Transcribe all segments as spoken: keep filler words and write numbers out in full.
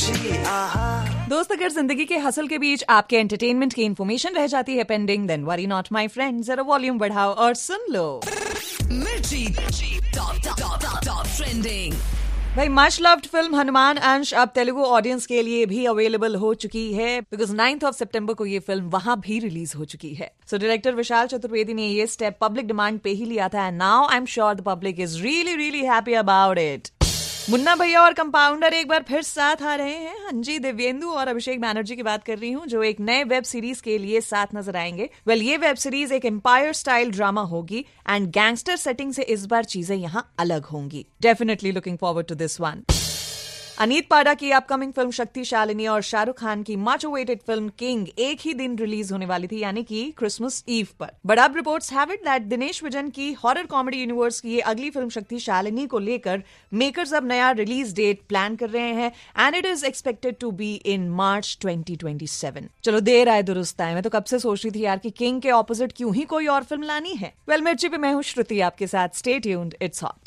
दोस्त, अगर जिंदगी के हसल के बीच आपके एंटरटेनमेंट की इन्फॉर्मेशन रह जाती है pending, then worry not my friend, जरा वॉल्यूम बढ़ाओ और सुन लो मिर्ची टॉप टॉप टॉप ट्रेंडिंग। भाई, मच लव्ड फिल्म हनुमान अंश अब तेलुगु ऑडियंस के लिए भी अवेलेबल हो चुकी है, बिकॉज नाइन्थ ऑफ सितंबर को ये फिल्म वहां भी रिलीज हो चुकी है। सो डायरेक्टर विशाल चतुर्वेदी ने ये स्टेप पब्लिक डिमांड पे ही लिया था, and now I am sure the public is really really happy about it. Munna भैया और कंपाउंडर एक बार फिर साथ आ रहे हैं। हाँ जी, दिव्येंदु और अभिषेक बैनर्जी की बात कर रही हूँ, जो एक नए वेब सीरीज के लिए साथ नजर आएंगे। वेल well, ये वेब सीरीज एक एम्पायर स्टाइल ड्रामा होगी एंड गैंगस्टर सेटिंग से इस बार चीजें यहाँ अलग होंगी। Definitely looking forward to this one. Aneet पाडा की अपकमिंग फिल्म शक्तिशालिनी और शाहरुख खान की मच अवेटेड फिल्म किंग एक ही दिन रिलीज होने वाली थी, यानी कि क्रिसमस ईव पर। बट अब reports have it that Dinesh vision की हॉरर कॉमेडी यूनिवर्स की ये अगली फिल्म शक्तिशालिनी को लेकर मेकर्स अब नया रिलीज डेट प्लान कर रहे हैं, and it is expected to be in March twenty twenty seven. चलो, देर आए दुरुस्त आए। मैं तो कब से सोच रही थी यार कि किंग के ऑपोजिट क्यों ही कोई और फिल्म लानी है। वेल well, मिर्ची पे मैं हूँ श्रुति आपके साथ। Stay tuned, it's hot.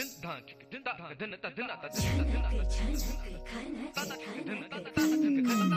छनक छनक खनक खन